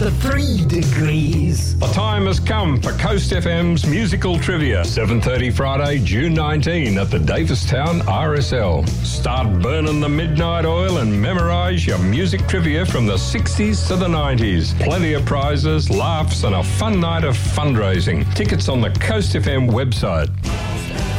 the 3 degrees. The time has come for Coast FM's musical trivia. 7:30 Friday, June 19 at the Davistown RSL. Start burning the midnight oil and memorise your music trivia from the 60s to the 90s. Plenty of prizes, laughs and a fun night of fundraising. Tickets on the Coast FM website.